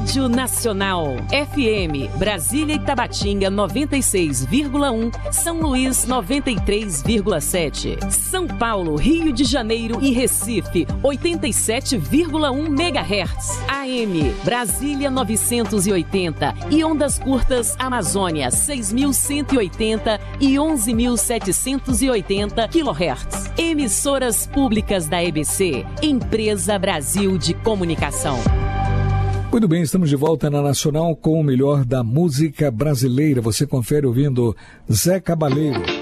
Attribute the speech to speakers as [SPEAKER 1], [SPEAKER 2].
[SPEAKER 1] Rádio Nacional. FM, Brasília e Tabatinga 96,1, São Luís 93,7. São Paulo, Rio de Janeiro e Recife 87,1 MHz. AM, Brasília 980 e ondas curtas Amazônia 6.180 e 11.780 kHz. Emissoras públicas da EBC, Empresa Brasil de Comunicação.
[SPEAKER 2] Muito bem, estamos de volta na Nacional com o melhor da música brasileira. Você confere ouvindo Zé Cabaleiro.